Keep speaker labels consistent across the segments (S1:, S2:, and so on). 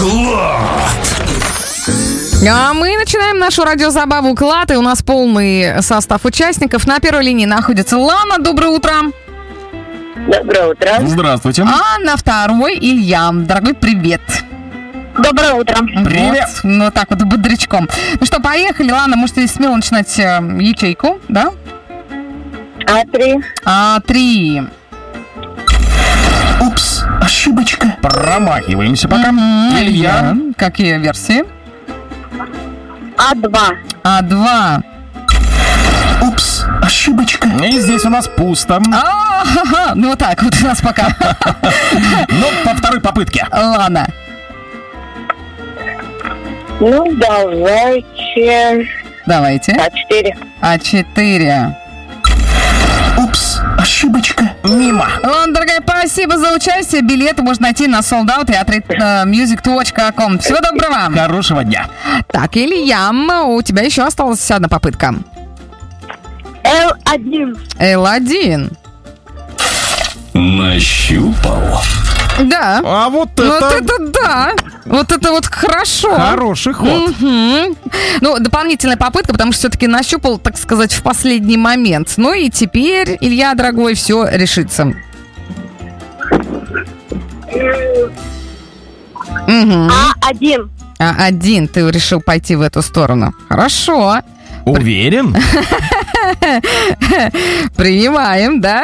S1: Клад!
S2: А мы начинаем нашу радиозабаву «Клад», и у нас полный состав участников. На первой линии находится Лана. Доброе утро.
S3: Доброе утро.
S4: Здравствуйте.
S2: А на второй Илья. Дорогой, привет.
S3: Доброе утро.
S4: Привет.
S2: Вот, ну так вот, бодрячком. Ну что, поехали, Лана, можете смело начинать ячейку, да?
S3: А3.
S2: А3.
S4: Упс, ошибочка. Промахиваемся пока. Илья.
S2: Какие версии?
S3: А2.
S2: А2.
S4: Упс, ошибочка. И здесь у нас пусто.
S2: Ну вот так вот у нас пока.
S4: Ну, по второй попытке.
S2: Лана.
S3: Ну, давайте...
S2: Давайте.
S3: А4.
S2: А4.
S4: Упс, ошибочка. Мимо.
S2: Лана, дорогая, спасибо за участие. Билеты можно найти на soldout.music.com. Всего доброго.
S4: Хорошего дня.
S2: Так, Илья, у тебя еще осталась одна попытка.
S3: L1.
S2: L1.
S1: Нащупал.
S2: Да.
S4: А вот
S2: Вот это да. Вот это вот хорошо.
S4: хороший ход.
S2: Мгм. Ну, дополнительная попытка, потому что все-таки нащупал, так сказать, в последний момент. Ну и теперь, Илья, дорогой, все решится. Мгм.
S3: А1.
S2: А1, ты решил пойти в эту сторону. Хорошо.
S4: Уверен?
S2: Принимаем, да?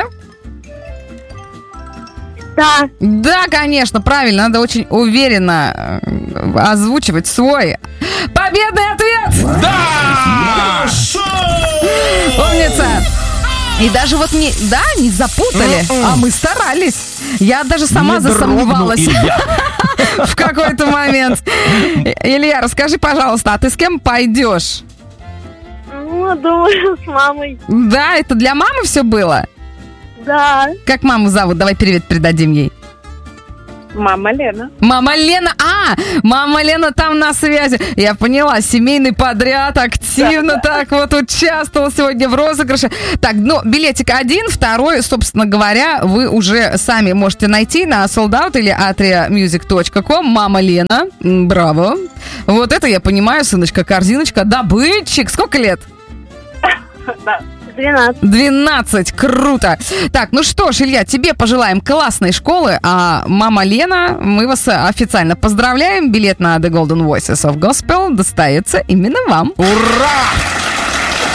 S3: Да.
S2: Да, конечно, правильно. Надо очень уверенно озвучивать свой победный ответ.
S4: Да!
S2: Умница. И даже вот не запутали, а мы старались. Я даже сама
S4: Не дрогнул
S2: засомневалась
S4: Илья.
S2: в какой-то момент. Илья, расскажи, пожалуйста, а ты с кем пойдешь?
S3: Ну, думаю, с мамой.
S2: Да, это для мамы все было?
S3: Да.
S2: Как маму зовут? Давай привет передадим ей.
S3: Мама Лена.
S2: Мама Лена, мама Лена там на связи. Я поняла, семейный подряд активно так вот участвовал сегодня в розыгрыше. Так, ну, билетик один, второй, собственно говоря, вы уже сами можете найти на soldout или atriamusic.com. Мама Лена, браво. Вот это я понимаю, сыночка, корзиночка, добытчик. Сколько лет?
S3: Да. 12.
S2: 12, круто. Так, ну что ж, Илья, тебе пожелаем классной школы, а мама Лена, мы вас официально поздравляем. Билет на The Golden Voices of Gospel достается именно вам.
S4: Ура!